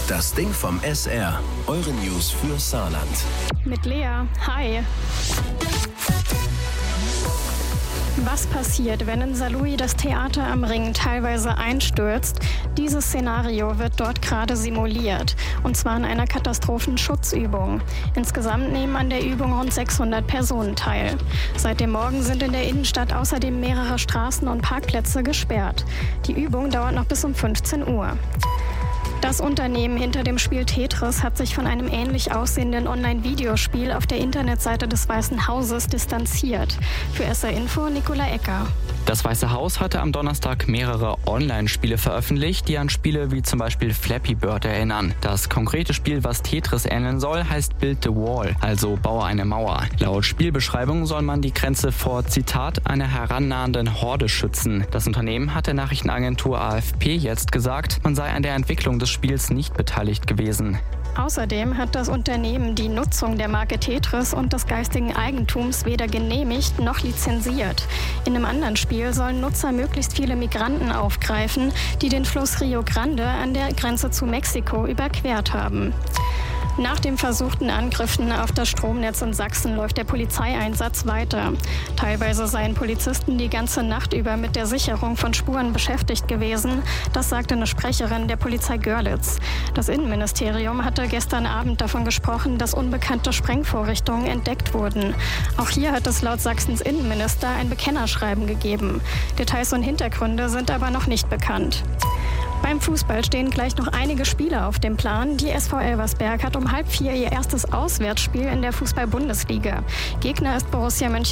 Das Ding vom SR. Eure News für Saarland. Mit Lea. Hi. Was passiert, wenn in Saarlouis das Theater am Ring teilweise einstürzt? Dieses Szenario wird dort gerade simuliert, und zwar in einer Katastrophenschutzübung. Insgesamt nehmen an der Übung rund 600 Personen teil. Seit dem Morgen sind in der Innenstadt außerdem mehrere Straßen und Parkplätze gesperrt. Die Übung dauert noch bis um 15 Uhr. Das Unternehmen hinter dem Spiel Tetris hat sich von einem ähnlich aussehenden Online-Videospiel auf der Internetseite des Weißen Hauses distanziert. Für SR Info Nicola Ecker. Das Weiße Haus hatte am Donnerstag mehrere Online-Spiele veröffentlicht, die an Spiele wie zum Beispiel Flappy Bird erinnern. Das konkrete Spiel, was Tetris ähneln soll, heißt Build the Wall, also baue eine Mauer. Laut Spielbeschreibung soll man die Grenze vor, Zitat, einer herannahenden Horde schützen. Das Unternehmen hat der Nachrichtenagentur AFP jetzt gesagt, man sei an der Entwicklung des Spiels nicht beteiligt gewesen. Außerdem hat das Unternehmen die Nutzung der Marke Tetris und des geistigen Eigentums weder genehmigt noch lizenziert. In einem anderen Spiel sollen Nutzer möglichst viele Migranten aufgreifen, die den Fluss Rio Grande an der Grenze zu Mexiko überquert haben. Nach den versuchten Angriffen auf das Stromnetz in Sachsen läuft der Polizeieinsatz weiter. Teilweise seien Polizisten die ganze Nacht über mit der Sicherung von Spuren beschäftigt gewesen. Das sagte eine Sprecherin der Polizei Görlitz. Das Innenministerium hatte gestern Abend davon gesprochen, dass unbekannte Sprengvorrichtungen entdeckt wurden. Auch hier hat es laut Sachsens Innenminister ein Bekennerschreiben gegeben. Details und Hintergründe sind aber noch nicht bekannt. Beim Fußball stehen gleich noch einige Spiele auf dem Plan. Die SV Elversberg hat um 3:30 ihr erstes Auswärtsspiel in der Fußball-Bundesliga. Gegner ist Borussia Mönchengladbach.